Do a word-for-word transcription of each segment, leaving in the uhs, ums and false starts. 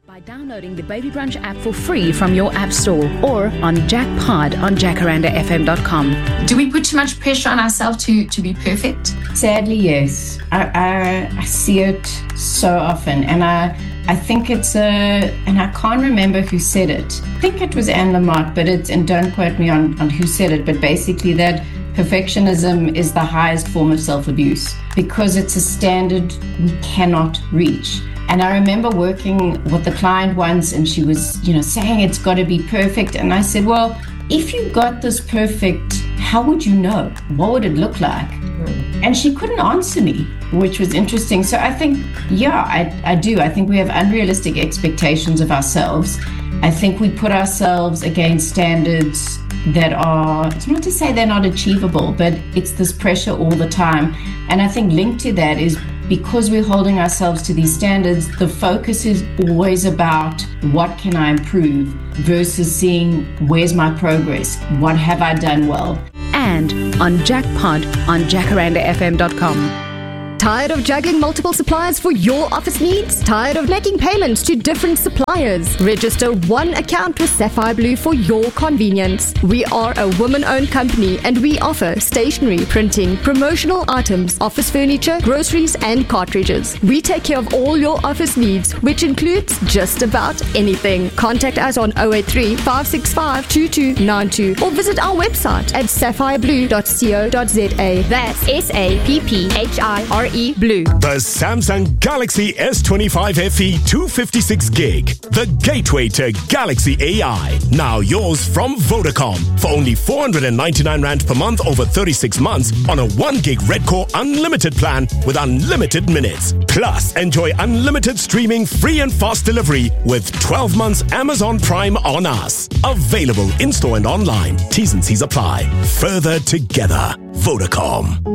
By downloading the Baby Brunch app for free from your app store or on Jackpod on jacaranda f m dot com. Do we put too much pressure on ourselves to, to be perfect? Sadly, yes. I, I I see it so often, and I I think it's a, and I can't remember who said it. I think it was Anne Lamott, but it's, and don't quote me on, on who said it, but basically that perfectionism is the highest form of self-abuse because it's a standard we cannot reach. And I remember working with the client once, and she was, you know, saying it's got to be perfect. And I said, well, if you got this perfect, how would you know? What would it look like? Mm. And she couldn't answer me, which was interesting. So I think, yeah, I, I do. I think we have unrealistic expectations of ourselves. I think we put ourselves against standards that are, it's not to say they're not achievable, but it's this pressure all the time. And I think linked to that is because we're holding ourselves to these standards, the focus is always about what can I improve versus seeing where's my progress, what have I done well. And on Jackpod on jacaranda f m dot com. Tired of juggling multiple suppliers for your office needs? Tired of making payments to different suppliers? Register one account with Sapphire Blue for your convenience. We are a woman-owned company and we offer stationery, printing, promotional items, office furniture, groceries and cartridges. We take care of all your office needs, which includes just about anything. Contact us on oh eight three, five six five, two two nine two or visit our website at sapphire blue dot co dot z a. That's S A P P H I R E Blue. The Samsung Galaxy S twenty-five F E two fifty-six gig. The gateway to Galaxy A I. Now yours from Vodacom for only four hundred ninety-nine rand per month over thirty-six months on a one gig Red Core unlimited plan with unlimited minutes. Plus, enjoy unlimited streaming, free and fast delivery with twelve months Amazon Prime on us. Available in-store and online. T's and C's apply. Further together. Vodacom.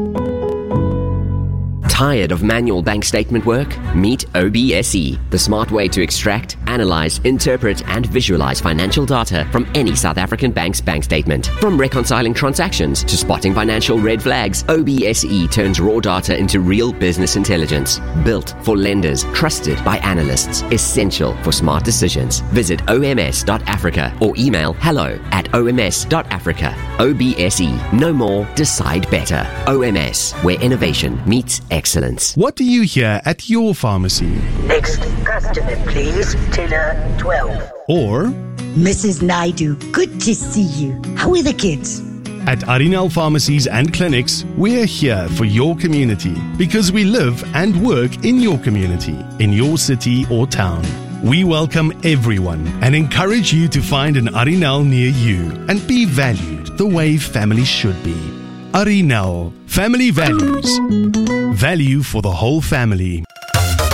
Tired of manual bank statement work? Meet O B S E, the smart way to extract, analyze, interpret, and visualize financial data from any South African bank's bank statement. From reconciling transactions to spotting financial red flags, O B S E turns raw data into real business intelligence. Built for lenders, trusted by analysts, essential for smart decisions. Visit O M S dot africa or email hello at O M S dot africa. O B S E. Know more, decide better. O M S, where innovation meets excellence. Excellence. What do you hear at your pharmacy? Next customer, please. Tiller twelve. Or, Missus Naidu, good to see you. How are the kids? At Arinal Pharmacies and Clinics, we're here for your community because we live and work in your community, in your city or town. We welcome everyone and encourage you to find an Arinal near you and be valued the way family should be. Arinal, family values. Value for the whole family.